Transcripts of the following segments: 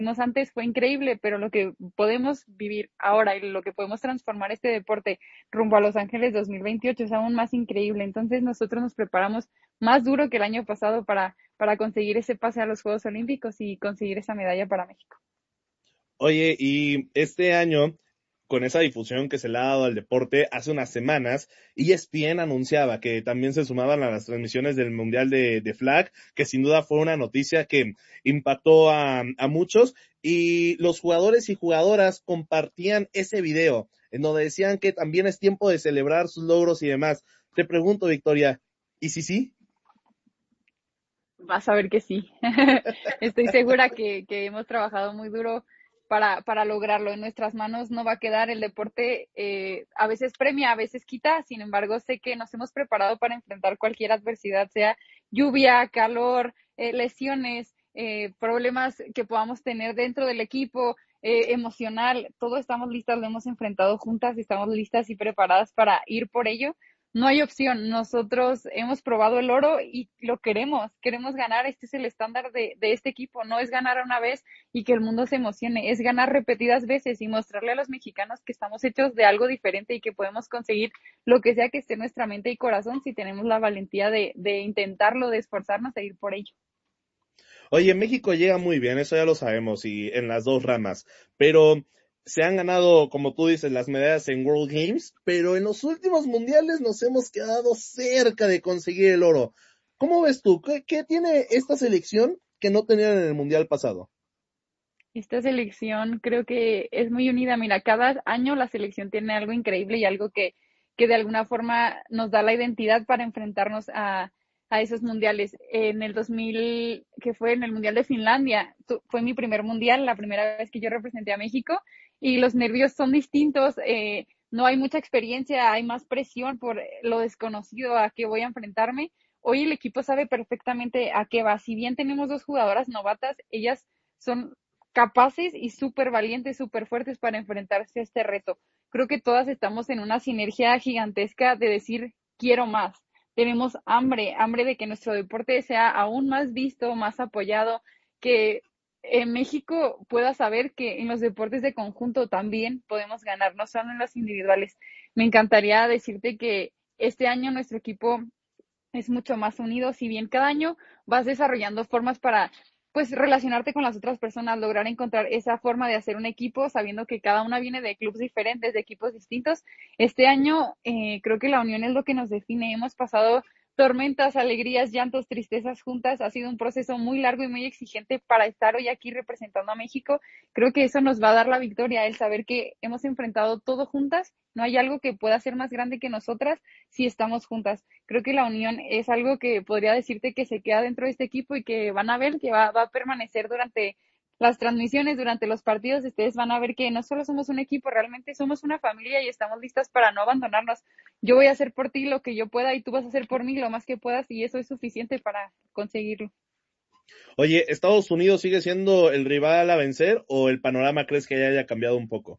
antes fue increíble, pero lo que podemos vivir ahora y lo que podemos transformar este deporte rumbo a Los Ángeles 2028 es aún más increíble. Entonces nosotros nos preparamos más duro que el año pasado para conseguir ese pase a los Juegos Olímpicos y conseguir esa medalla para México. Oye, y este año, con esa difusión que se le ha dado al deporte, hace unas semanas, ESPN anunciaba que también se sumaban a las transmisiones del Mundial de Flag, que sin duda fue una noticia que impactó a muchos, y los jugadores y jugadoras compartían ese video, en donde decían que también es tiempo de celebrar sus logros y demás. Te pregunto, Victoria, ¿y si sí? Vas a ver que sí. Estoy segura que hemos trabajado muy duro para lograrlo. En nuestras manos no va a quedar el deporte. A veces premia, a veces quita. Sin embargo, sé que nos hemos preparado para enfrentar cualquier adversidad, sea lluvia, calor, lesiones, problemas que podamos tener dentro del equipo, emocional. Todo estamos listas, lo hemos enfrentado juntas y estamos listas y preparadas para ir por ello. No hay opción. Nosotros hemos probado el oro y lo queremos ganar. Este es el estándar de este equipo. No es ganar una vez y que el mundo se emocione, es ganar repetidas veces y mostrarle a los mexicanos que estamos hechos de algo diferente y que podemos conseguir lo que sea que esté en nuestra mente y corazón si tenemos la valentía de intentarlo, de esforzarnos e ir por ello. Oye, México llega muy bien, eso ya lo sabemos, y en las dos ramas, pero se han ganado, como tú dices, las medallas en World Games, pero en los últimos mundiales nos hemos quedado cerca de conseguir el oro. ¿Cómo ves tú? ¿Qué tiene esta selección que no tenían en el mundial pasado? Esta selección creo que es muy unida. Mira, cada año la selección tiene algo increíble y algo que de alguna forma nos da la identidad para enfrentarnos a esos mundiales. En el 2000, que fue en el Mundial de Finlandia, fue mi primer mundial, la primera vez que yo representé a México y los nervios son distintos. No hay mucha experiencia, hay más presión por lo desconocido a que voy a enfrentarme. Hoy el equipo sabe perfectamente a qué va. Si bien tenemos dos jugadoras novatas, ellas son capaces y súper valientes, súper fuertes para enfrentarse a este reto. Creo que todas estamos en una sinergia gigantesca de decir, quiero más. Tenemos hambre de que nuestro deporte sea aún más visto, más apoyado, que en México pueda saber que en los deportes de conjunto también podemos ganar, no solo en los individuales. Me encantaría decirte que este año nuestro equipo es mucho más unido, si bien cada año vas desarrollando formas para pues relacionarte con las otras personas, lograr encontrar esa forma de hacer un equipo, sabiendo que cada una viene de clubes diferentes, de equipos distintos. Este año creo que la unión es lo que nos define. Hemos pasado tormentas, alegrías, llantos, tristezas juntas. Ha sido un proceso muy largo y muy exigente para estar hoy aquí representando a México. Creo que eso nos va a dar la victoria, el saber que hemos enfrentado todo juntas. No hay algo que pueda ser más grande que nosotras si estamos juntas. Creo que la unión es algo que podría decirte que se queda dentro de este equipo y que van a ver que va a permanecer durante las transmisiones, durante los partidos. Ustedes van a ver que no solo somos un equipo, realmente somos una familia y estamos listas para no abandonarnos. Yo voy a hacer por ti lo que yo pueda y tú vas a hacer por mí lo más que puedas y eso es suficiente para conseguirlo. Oye, ¿Estados Unidos sigue siendo el rival a vencer o el panorama crees que ya haya cambiado un poco?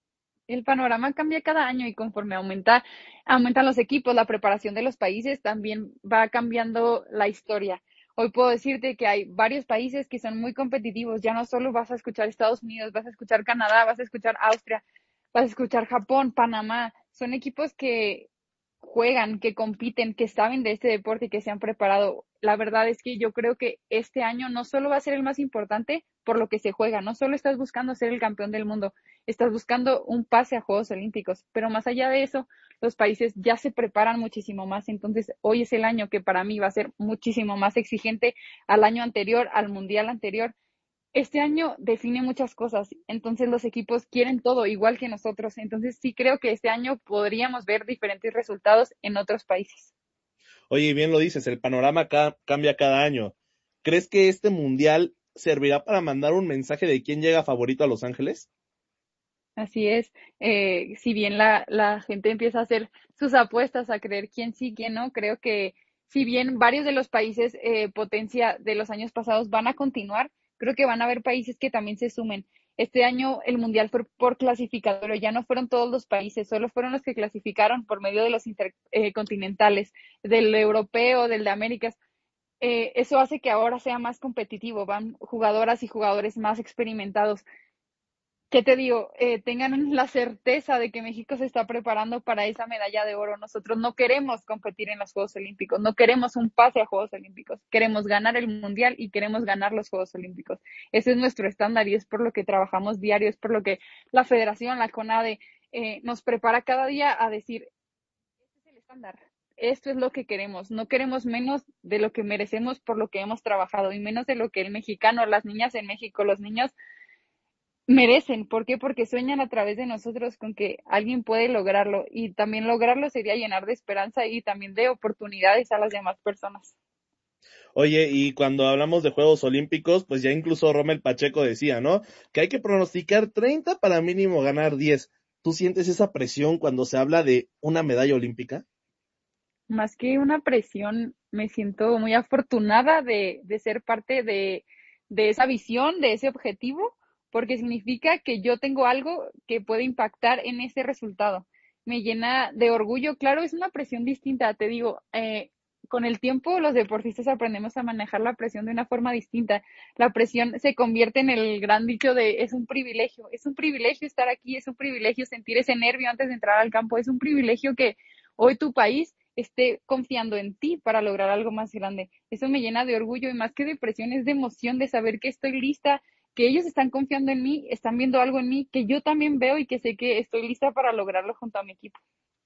El panorama cambia cada año y conforme aumentan los equipos, la preparación de los países, también va cambiando la historia. Hoy puedo decirte que hay varios países que son muy competitivos. Ya no solo vas a escuchar Estados Unidos, vas a escuchar Canadá, vas a escuchar Austria, vas a escuchar Japón, Panamá. Son equipos que juegan, que compiten, que saben de este deporte y que se han preparado. La verdad es que yo creo que este año no solo va a ser el más importante por lo que se juega, no solo estás buscando ser el campeón del mundo, estás buscando un pase a Juegos Olímpicos, pero más allá de eso, los países ya se preparan muchísimo más, entonces hoy es el año que para mí va a ser muchísimo más exigente al año anterior, al mundial anterior. Este año define muchas cosas, entonces los equipos quieren todo igual que nosotros, entonces sí creo que este año podríamos ver diferentes resultados en otros países. Oye, bien lo dices, el panorama cambia cada año. ¿Crees que este mundial servirá para mandar un mensaje de quién llega favorito a Los Ángeles? Así es, si bien la gente empieza a hacer sus apuestas, a creer quién sí, quién no, creo que si bien varios de los países potencia de los años pasados van a continuar, creo que van a haber países que también se sumen. Este año el Mundial fue por clasificador, ya no fueron todos los países, solo fueron los que clasificaron por medio de los intercontinentales, del europeo, del de Américas. eso hace que ahora sea más competitivo, van jugadoras y jugadores más experimentados. ¿Qué te digo? Tengan la certeza de que México se está preparando para esa medalla de oro. Nosotros no queremos competir en los Juegos Olímpicos, no queremos un pase a Juegos Olímpicos, queremos ganar el Mundial y queremos ganar los Juegos Olímpicos. Ese es nuestro estándar y es por lo que trabajamos diario, es por lo que la Federación, la CONADE, nos prepara cada día a decir, este es el estándar, esto es lo que queremos, no queremos menos de lo que merecemos por lo que hemos trabajado y menos de lo que el mexicano, las niñas en México, los niños merecen. ¿Por qué? Porque sueñan a través de nosotros con que alguien puede lograrlo y también lograrlo sería llenar de esperanza y también de oportunidades a las demás personas. Oye, y cuando hablamos de Juegos Olímpicos, pues ya incluso Rommel Pacheco decía, ¿no? Que hay que pronosticar 30 para mínimo ganar 10. ¿Tú sientes esa presión cuando se habla de una medalla olímpica? Más que una presión, me siento muy afortunada de ser parte de esa visión, de ese objetivo, porque significa que yo tengo algo que puede impactar en ese resultado. Me llena de orgullo, claro, es una presión distinta, te digo, con el tiempo los deportistas aprendemos a manejar la presión de una forma distinta. La presión se convierte en el gran dicho de es un privilegio estar aquí, es un privilegio sentir ese nervio antes de entrar al campo, es un privilegio que hoy tu país esté confiando en ti para lograr algo más grande. Eso me llena de orgullo y más que de presión es de emoción de saber que estoy lista, que ellos están confiando en mí, están viendo algo en mí que yo también veo y que sé que estoy lista para lograrlo junto a mi equipo.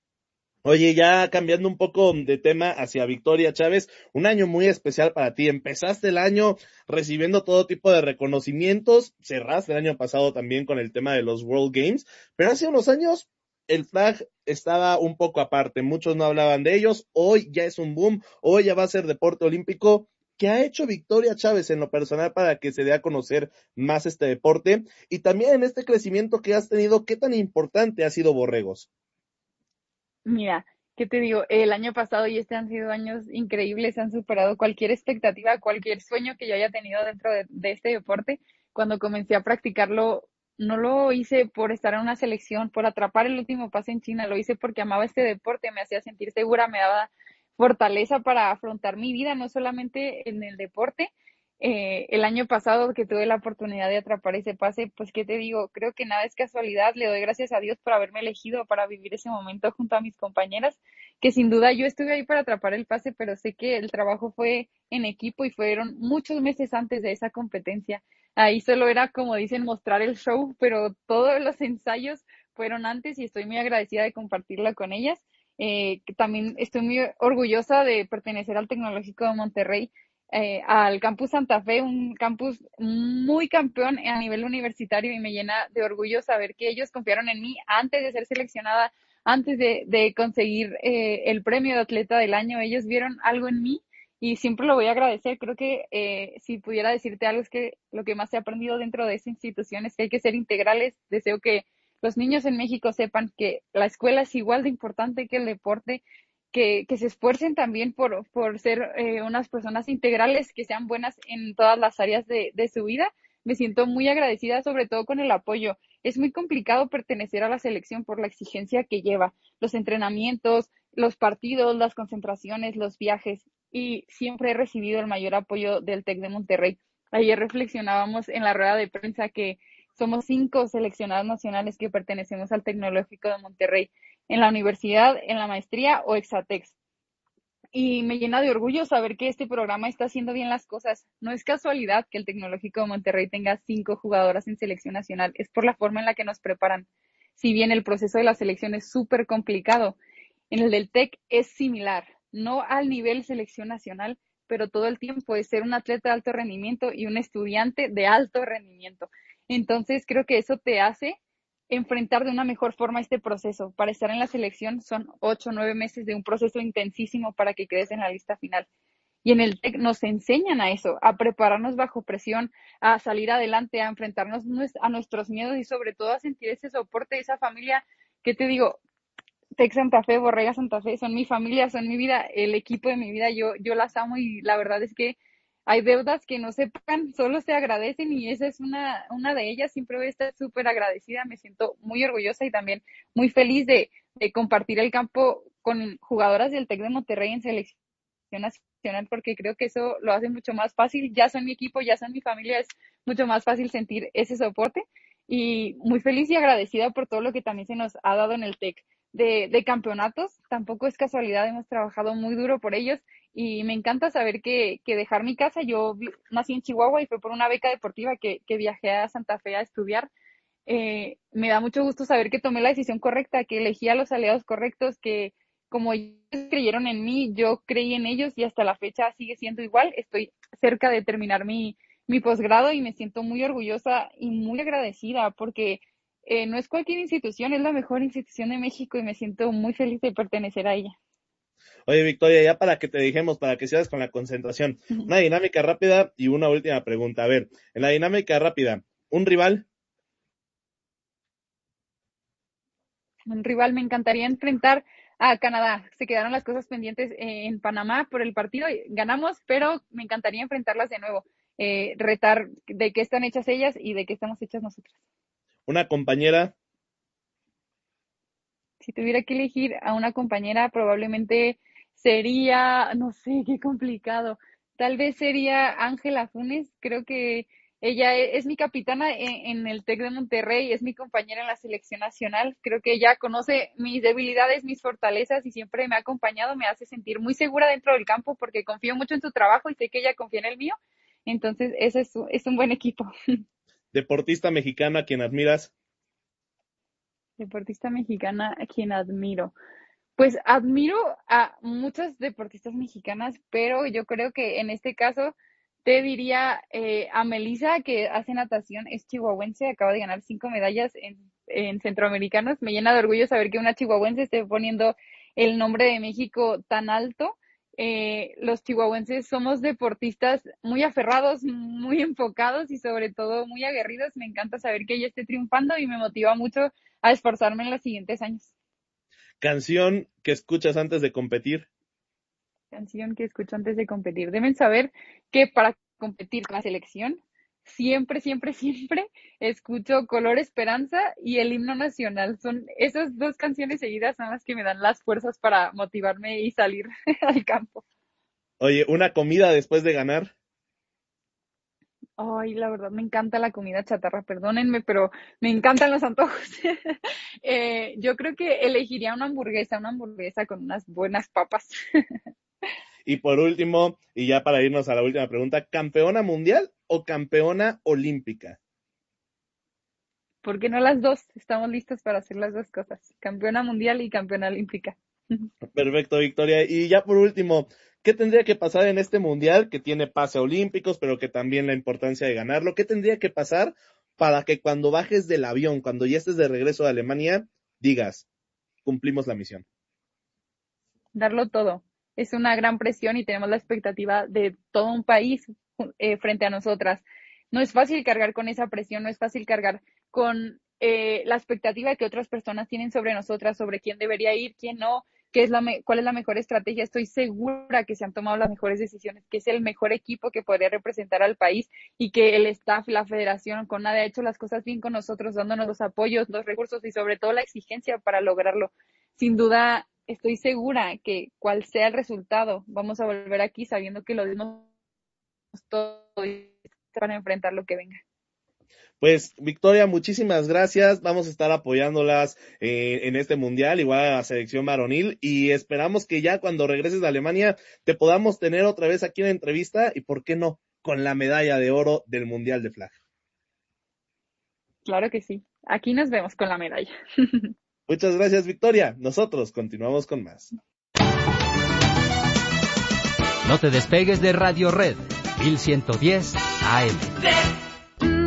Oye, ya cambiando un poco de tema hacia Victoria Chávez, un año muy especial para ti. Empezaste el año recibiendo todo tipo de reconocimientos, cerraste el año pasado también con el tema de los World Games, pero hace unos años el flag estaba un poco aparte, muchos no hablaban de ellos, hoy ya es un boom, hoy ya va a ser deporte olímpico. ¿Qué ha hecho Victoria Chávez en lo personal para que se dé a conocer más este deporte? Y también en este crecimiento que has tenido, ¿qué tan importante ha sido Borregos? Mira, ¿qué te digo? El año pasado y este han sido años increíbles, han superado cualquier expectativa, cualquier sueño que yo haya tenido dentro de este deporte. Cuando comencé a practicarlo, no lo hice por estar en una selección, por atrapar el último pase en China, lo hice porque amaba este deporte, me hacía sentir segura, me daba fortaleza para afrontar mi vida, no solamente en el deporte. El año pasado que tuve la oportunidad de atrapar ese pase, pues qué te digo, creo que nada es casualidad, le doy gracias a Dios por haberme elegido para vivir ese momento junto a mis compañeras, que sin duda yo estuve ahí para atrapar el pase, pero sé que el trabajo fue en equipo y fueron muchos meses antes de esa competencia. Ahí solo era, como dicen, mostrar el show, pero todos los ensayos fueron antes y estoy muy agradecida de compartirlo con ellas. También estoy muy orgullosa de pertenecer al Tecnológico de Monterrey, al Campus Santa Fe, un campus muy campeón a nivel universitario y me llena de orgullo saber que ellos confiaron en mí antes de ser seleccionada, antes de conseguir el premio de atleta del año. Ellos vieron algo en mí y siempre lo voy a agradecer. Creo que si pudiera decirte algo es que lo que más he aprendido dentro de esa institución es que hay que ser integrales. Deseo que los niños en México sepan que la escuela es igual de importante que el deporte, que se esfuercen también por ser unas personas integrales, que sean buenas en todas las áreas de su vida. Me siento muy agradecida, sobre todo con el apoyo. Es muy complicado pertenecer a la selección por la exigencia que lleva, los entrenamientos, los partidos, las concentraciones, los viajes, y siempre he recibido el mayor apoyo del TEC de Monterrey. Ayer reflexionábamos en la rueda de prensa que somos 5 seleccionadas nacionales que pertenecemos al Tecnológico de Monterrey en la universidad, en la maestría o Exatex. Y me llena de orgullo saber que este programa está haciendo bien las cosas. No es casualidad que el Tecnológico de Monterrey tenga 5 jugadoras en selección nacional, es por la forma en la que nos preparan. Si bien el proceso de la selección es súper complicado, en el del TEC es similar, no al nivel selección nacional, pero todo el tiempo es ser un atleta de alto rendimiento y un estudiante de alto rendimiento. Entonces creo que eso te hace enfrentar de una mejor forma este proceso. Para estar en la selección son 8 o 9 meses de un proceso intensísimo para que quedes en la lista final. Y en el TEC nos enseñan a eso, a prepararnos bajo presión, a salir adelante, a enfrentarnos a nuestros miedos y sobre todo a sentir ese soporte, esa familia que te digo, TEC Santa Fe, Borrega Santa Fe, son mi familia, son mi vida, el equipo de mi vida, yo las amo y la verdad es que hay deudas que no se pagan, solo se agradecen y esa es una de ellas, siempre voy a estar súper agradecida, me siento muy orgullosa y también muy feliz de compartir el campo con jugadoras del TEC de Monterrey en selección nacional. porque creo que eso lo hace mucho más fácil. Ya son mi equipo, ya son mi familia, es mucho más fácil sentir ese soporte y muy feliz y agradecida por todo lo que también se nos ha dado en el TEC de campeonatos. Tampoco es casualidad, hemos trabajado muy duro por ellos y me encanta saber que dejar mi casa, nací en Chihuahua y fue por una beca deportiva que viajé a Santa Fe a estudiar. Me da mucho gusto saber que tomé la decisión correcta, que elegí a los aliados correctos, que como ellos creyeron en mí, yo creí en ellos y hasta la fecha sigue siendo igual. Estoy cerca de terminar mi posgrado y me siento muy orgullosa y muy agradecida porque no es cualquier institución, es la mejor institución de México y me siento muy feliz de pertenecer a ella. Oye, Victoria, ya para que te dejemos, para que sigas con la concentración, una dinámica rápida y una última pregunta. A ver, en la dinámica rápida, ¿un rival? Un rival, me encantaría enfrentar a Canadá. Se quedaron las cosas pendientes en Panamá por el partido. Ganamos, pero me encantaría enfrentarlas de nuevo. Retar de qué están hechas ellas y de qué estamos hechas nosotras. ¿Una compañera? Si tuviera que elegir a una compañera, probablemente sería, no sé, qué complicado. Tal vez sería Ángela Funes. Creo que ella es mi capitana en el TEC de Monterrey, es mi compañera en la selección nacional. Creo que ella conoce mis debilidades, mis fortalezas y siempre me ha acompañado, me hace sentir muy segura dentro del campo porque confío mucho en su trabajo y sé que ella confía en el mío. Entonces, ese es un buen equipo. ¿Deportista mexicana a quien admiras? Deportista mexicana a quien admiro. Pues admiro a muchas deportistas mexicanas, pero yo creo que en este caso te diría a Melissa, que hace natación, es chihuahuense, acaba de ganar 5 medallas en centroamericanos. Me llena de orgullo saber que una chihuahuense esté poniendo el nombre de México tan alto. Los chihuahuenses somos deportistas muy aferrados, muy enfocados y sobre todo muy aguerridos. Me encanta saber que ella esté triunfando y me motiva mucho a esforzarme en los siguientes años. ¿Canción que escuchas antes de competir? Canción que escucho antes de competir. Deben saber que para competir con la selección, siempre, siempre, siempre escucho Color Esperanza y el himno nacional. Son esas dos canciones seguidas son las que me dan las fuerzas para motivarme y salir al campo. Oye, ¿una comida después de ganar? Ay, la verdad, me encanta la comida chatarra, perdónenme, pero me encantan los antojos. Yo creo que elegiría una hamburguesa con unas buenas papas. Y por último, y ya para irnos a la última pregunta, ¿campeona mundial o campeona olímpica? ¿Por qué no las dos? Estamos listos para hacer las dos cosas, campeona mundial y campeona olímpica. Perfecto, Victoria. Y ya por último, ¿qué tendría que pasar en este mundial que tiene pase a olímpicos, pero que también la importancia de ganarlo? ¿Qué tendría que pasar para que cuando bajes del avión, cuando ya estés de regreso a Alemania, digas, cumplimos la misión? Darlo todo. Es una gran presión y tenemos la expectativa de todo un país frente a nosotras. No es fácil cargar con esa presión, no es fácil cargar con la expectativa que otras personas tienen sobre nosotras, sobre quién debería ir, quién no, cuál es la mejor estrategia. Estoy segura que se han tomado las mejores decisiones, que es el mejor equipo que podría representar al país y que el staff, la federación, CONADE ha hecho las cosas bien con nosotros, dándonos los apoyos, los recursos y sobre todo la exigencia para lograrlo. Sin duda, estoy segura que cual sea el resultado, vamos a volver aquí sabiendo que lo dimos todo para enfrentar lo que venga. Pues, Victoria, muchísimas gracias. Vamos a estar apoyándolas en este mundial, igual a la selección varonil, y esperamos que ya cuando regreses de Alemania te podamos tener otra vez aquí en la entrevista y, ¿por qué no?, con la medalla de oro del Mundial de Flag. Claro que sí. Aquí nos vemos con la medalla. Muchas gracias, Victoria. Nosotros continuamos con más. No te despegues de Radio Red, 1110 AM.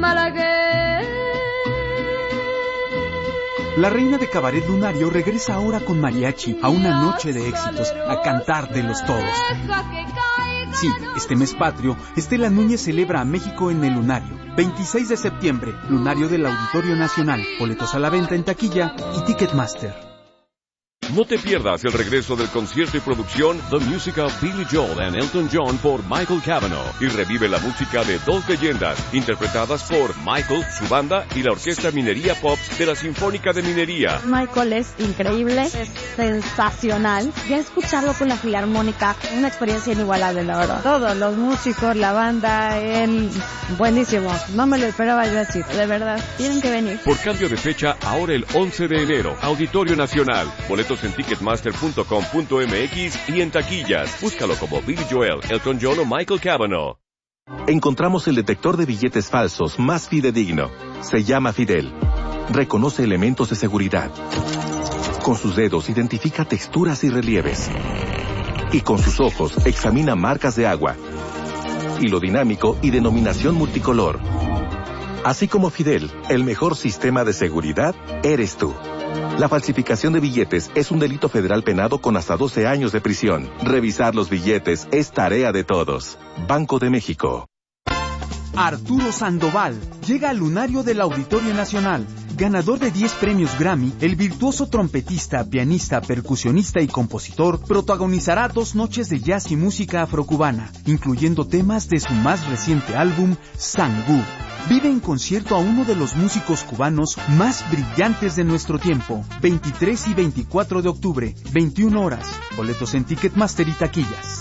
La reina de cabaret lunario regresa ahora con mariachi a una noche de éxitos, a cantar de los todos. Sí, este mes patrio, Estela Núñez celebra a México en el Lunario. 26 de septiembre, Lunario del Auditorio Nacional. Boletos a la venta en taquilla y Ticketmaster. No te pierdas el regreso del concierto y producción The Music of Billy Joel and Elton John por Michael Cavanaugh y revive la música de dos leyendas interpretadas por Michael, su banda y la Orquesta Minería Pops de la Sinfónica de Minería. Michael es increíble, es sensacional. Ya escucharlo con la Filarmónica, una experiencia inigualable, la verdad. Todos los músicos, la banda, él, buenísimo. No me lo esperaba yo así, de verdad. Tienen que venir. Por cambio de fecha, ahora el 11 de enero, Auditorio Nacional. Boletos en ticketmaster.com.mx y en taquillas. Búscalo como Billy Joel, Elton John o Michael Cavanaugh. Encontramos el detector de billetes falsos más fidedigno. Se llama Fidel. Reconoce elementos de seguridad. Con sus dedos identifica texturas y relieves. Y con sus ojos examina marcas de agua. Hilo dinámico y denominación multicolor. Así como Fidel, el mejor sistema de seguridad eres tú. La falsificación de billetes es un delito federal penado con hasta 12 años de prisión. Revisar los billetes es tarea de todos. Banco de México. Arturo Sandoval llega al lunario del Auditorio Nacional. Ganador de 10 premios Grammy, el virtuoso trompetista, pianista, percusionista y compositor protagonizará 2 noches de jazz y música afrocubana, incluyendo temas de su más reciente álbum, Sangú. Vive en concierto a uno de los músicos cubanos más brillantes de nuestro tiempo. 23 y 24 de octubre, 21 horas. Boletos en Ticketmaster y taquillas.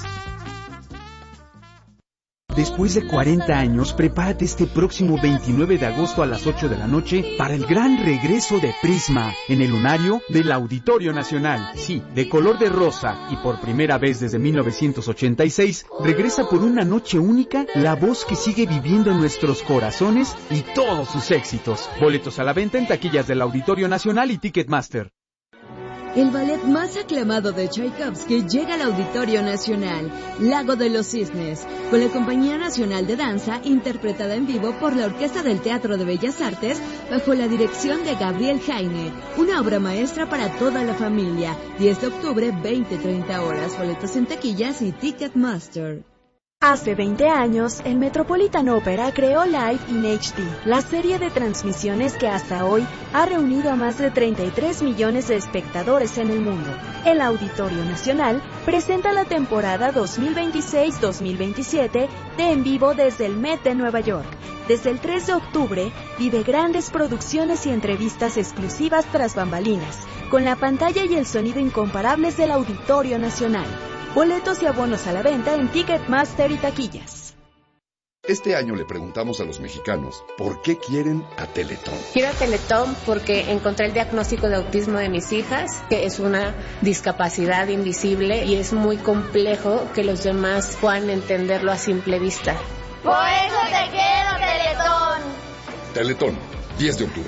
Después de 40 años, prepárate este próximo 29 de agosto a las 8 de la noche para el gran regreso de Prisma en el lunario del Auditorio Nacional. Sí, de color de rosa y por primera vez desde 1986, regresa por una noche única la voz que sigue viviendo en nuestros corazones y todos sus éxitos. Boletos a la venta en taquillas del Auditorio Nacional y Ticketmaster. El ballet más aclamado de Tchaikovsky llega al Auditorio Nacional, Lago de los Cisnes, con la Compañía Nacional de Danza, interpretada en vivo por la Orquesta del Teatro de Bellas Artes, bajo la dirección de Gabriel Heine. Una obra maestra para toda la familia. 10 de octubre, 20-30 horas. Boletos en taquillas y Ticketmaster. Hace 20 años, el Metropolitan Opera creó Live in HD, la serie de transmisiones que hasta hoy ha reunido a más de 33 millones de espectadores en el mundo. El Auditorio Nacional presenta la temporada 2026-2027 de En Vivo desde el Met de Nueva York. Desde el 3 de octubre, vive grandes producciones y entrevistas exclusivas tras bambalinas, con la pantalla y el sonido incomparables del Auditorio Nacional. Boletos y abonos a la venta en Ticketmaster y taquillas. Este año le preguntamos a los mexicanos por qué quieren a Teletón. Quiero a Teletón porque encontré el diagnóstico de autismo de mis hijas, que es una discapacidad invisible y es muy complejo que los demás puedan entenderlo a simple vista. Por eso te quiero, Teletón. Teletón, 10 de octubre.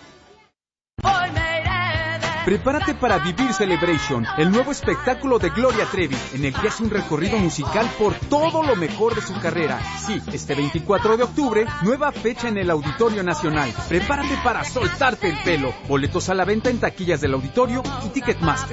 Prepárate para Vivir Celebration, el nuevo espectáculo de Gloria Trevi, en el que hace un recorrido musical por todo lo mejor de su carrera. Sí, este 24 de octubre, nueva fecha en el Auditorio Nacional. Prepárate para soltarte el pelo. Boletos a la venta en taquillas del Auditorio y Ticketmaster.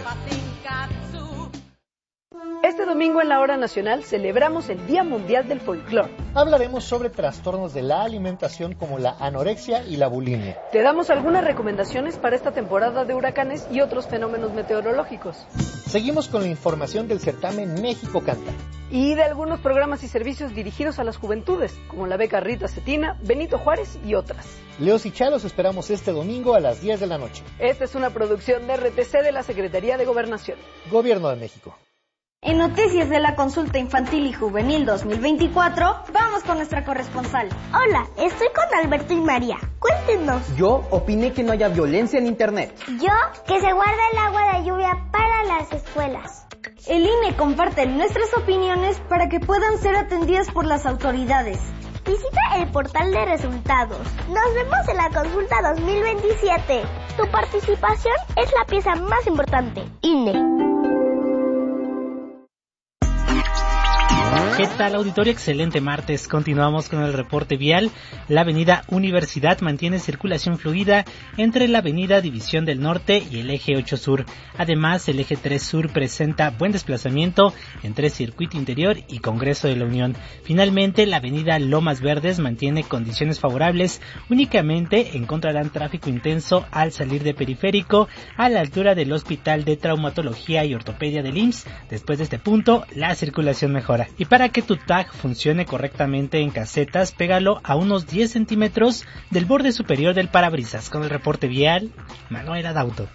Este domingo en la Hora Nacional celebramos el Día Mundial del Folclor. Hablaremos sobre trastornos de la alimentación como la anorexia y la bulimia. Te damos algunas recomendaciones para esta temporada de huracanes y otros fenómenos meteorológicos. Seguimos con la información del certamen México Canta. Y de algunos programas y servicios dirigidos a las juventudes, como la beca Rita Cetina, Benito Juárez y otras. Leos y Cha los esperamos este domingo a las 10 de la noche. Esta es una producción de RTC de la Secretaría de Gobernación. Gobierno de México. En Noticias de la Consulta Infantil y Juvenil 2024, vamos con nuestra corresponsal. Hola, estoy con Alberto y María. Cuéntenos. Yo opiné que no haya violencia en Internet. Yo, que se guarda el agua de lluvia para las escuelas. El INE comparte nuestras opiniones para que puedan ser atendidas por las autoridades. Visita el portal de resultados. Nos vemos en la Consulta 2027. Tu participación es la pieza más importante. INE. ¿Qué tal, auditorio? Excelente martes. Continuamos con el reporte vial. La avenida Universidad mantiene circulación fluida entre la avenida División del Norte y el eje 8 Sur. Además, el eje 3 Sur presenta buen desplazamiento entre Circuito Interior y Congreso de la Unión. Finalmente, la avenida Lomas Verdes mantiene condiciones favorables. Únicamente encontrarán tráfico intenso al salir de Periférico a la altura del Hospital de Traumatología y Ortopedia del IMSS. Después de este punto, la circulación mejora. Y para que tu tag funcione correctamente en casetas, pégalo a unos 10 centímetros del borde superior del parabrisas. Con el reporte vial, Manuel Adauto.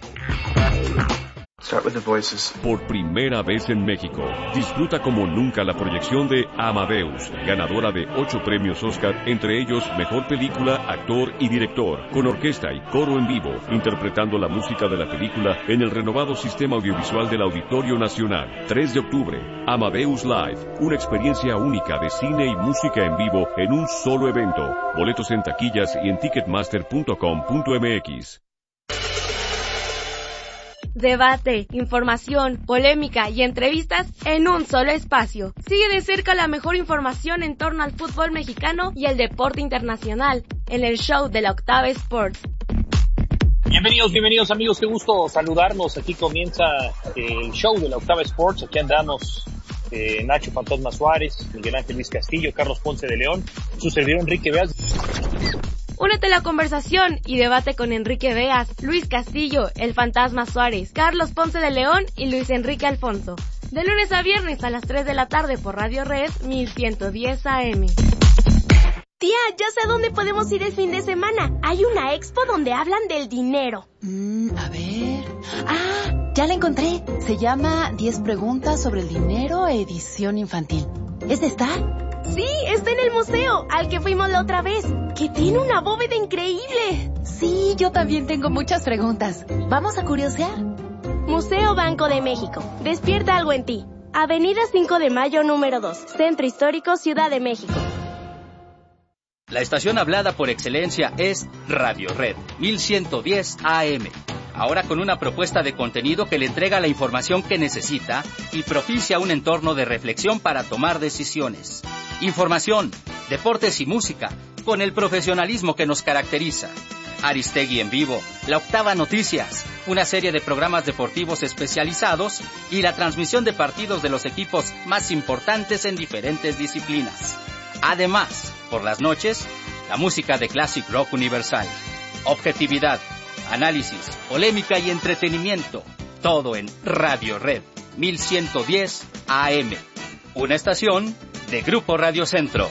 Por primera vez en México, disfruta como nunca la proyección de Amadeus, ganadora de 8 premios Oscar, entre ellos Mejor Película, Actor y Director, con orquesta y coro en vivo, interpretando la música de la película en el renovado sistema audiovisual del Auditorio Nacional. 3 de octubre, Amadeus Live, una experiencia única de cine y música en vivo en un solo evento. Boletos en taquillas y en ticketmaster.com.mx. Debate, información, polémica y entrevistas en un solo espacio. Sigue de cerca la mejor información en torno al fútbol mexicano y el deporte internacional en el show de la Octava Sports. Bienvenidos amigos, qué gusto saludarnos. Aquí comienza el show de la Octava Sports. Aquí andamos Nacho Fantasma Suárez, Miguel Ángel Luis Castillo, Carlos Ponce de León, su servidor Enrique Beas. Únete a la conversación y debate con Enrique Beas, Luis Castillo, el Fantasma Suárez, Carlos Ponce de León y Luis Enrique Alfonso. De lunes a viernes a las 3 de la tarde por Radio Red 1110 AM. Tía, ya sé a dónde podemos ir el fin de semana. Hay una expo donde hablan del dinero. A ver... ya la encontré. Se llama 10 preguntas sobre el dinero, edición infantil. ¿Es esta? Sí, está en el museo, al que fuimos la otra vez, que tiene una bóveda increíble. Sí, yo también tengo muchas preguntas. ¿Vamos a curiosear? Museo Banco de México. Despierta algo en ti. Avenida 5 de Mayo, número 2. Centro Histórico, Ciudad de México. La estación hablada por excelencia es Radio Red 1110 AM. Ahora con una propuesta de contenido que le entrega la información que necesita y propicia un entorno de reflexión para tomar decisiones. Información, deportes y música, con el profesionalismo que nos caracteriza. Aristegui en vivo, La Octava Noticias, una serie de programas deportivos especializados y la transmisión de partidos de los equipos más importantes en diferentes disciplinas. Además, por las noches, la música de Classic Rock Universal. Objetividad, análisis, polémica y entretenimiento. Todo en Radio Red 1110 AM. Una estación de Grupo Radio Centro.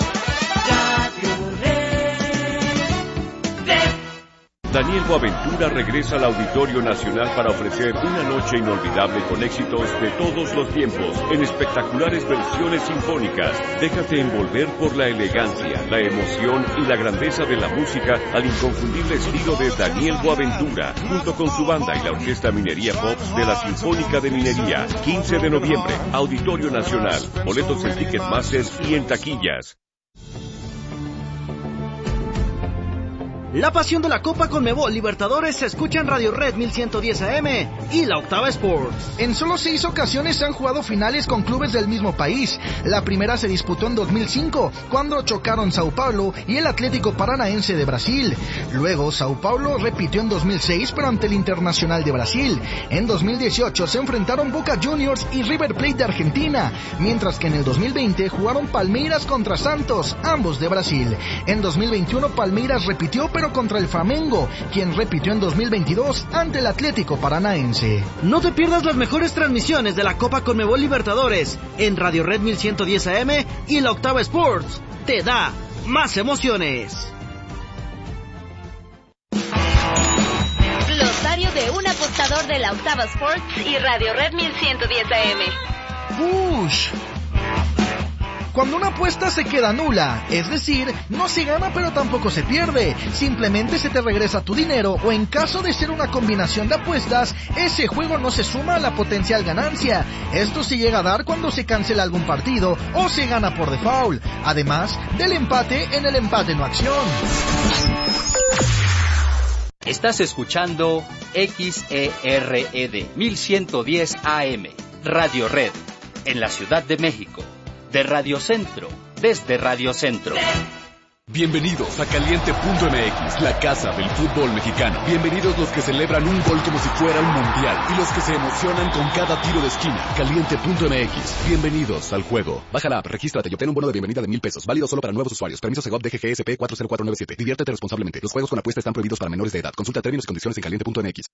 Daniel Boaventura regresa al Auditorio Nacional para ofrecer una noche inolvidable con éxitos de todos los tiempos, en espectaculares versiones sinfónicas. Déjate envolver por la elegancia, la emoción y la grandeza de la música al inconfundible estilo de Daniel Boaventura, junto con su banda y la Orquesta Minería Pops de la Sinfónica de Minería. 15 de noviembre, Auditorio Nacional. Boletos en Ticketmaster y en taquillas. La pasión de la Copa Conmebol Libertadores se escucha en Radio Red 1110 AM y la Octava Sports. En solo 6 ocasiones se han jugado finales con clubes del mismo país. La primera se disputó en 2005, cuando chocaron Sao Paulo y el Atlético Paranaense de Brasil. Luego, Sao Paulo repitió en 2006, pero ante el Internacional de Brasil. En 2018 se enfrentaron Boca Juniors y River Plate de Argentina, mientras que en el 2020 jugaron Palmeiras contra Santos, ambos de Brasil. En 2021 Palmeiras repitió, pero contra el Flamengo, quien repitió en 2022 ante el Atlético Paranaense. No te pierdas las mejores transmisiones de la Copa Conmebol Libertadores en Radio Red 1110 AM y la Octava Sports. Te da más emociones. Glosario de un apostador de la Octava Sports y Radio Red 1110 AM. ¡Ush! Cuando una apuesta se queda nula, es decir, no se gana pero tampoco se pierde, simplemente se te regresa tu dinero, o en caso de ser una combinación de apuestas, ese juego no se suma a la potencial ganancia. Esto se llega a dar cuando se cancela algún partido o se gana por default, además del empate en el empate no acción. Estás escuchando XERED 1110 AM, Radio Red, en la Ciudad de México. de Radio Centro, desde Radio Centro. Bienvenidos a Caliente.mx, la casa del fútbol mexicano. Bienvenidos los que celebran un gol como si fuera un mundial y los que se emocionan con cada tiro de esquina. Caliente.mx, bienvenidos al juego. Baja la app, regístrate y obtén un bono de bienvenida de 1,000 pesos. Válido solo para nuevos usuarios. Permiso Segov DGGSP 40497. Diviértete responsablemente. Los juegos con apuesta están prohibidos para menores de edad. Consulta términos y condiciones en Caliente.mx.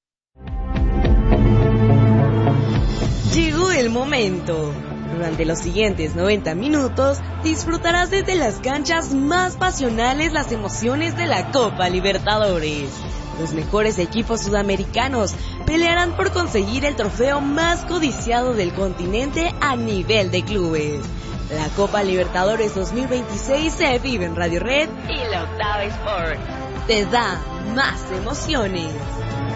Llegó el momento. Durante los siguientes 90 minutos disfrutarás desde las canchas más pasionales las emociones de la Copa Libertadores. Los mejores equipos sudamericanos pelearán por conseguir el trofeo más codiciado del continente a nivel de clubes. La Copa Libertadores 2026 se vive en Radio Red y la Octava Sport. Te da más emociones.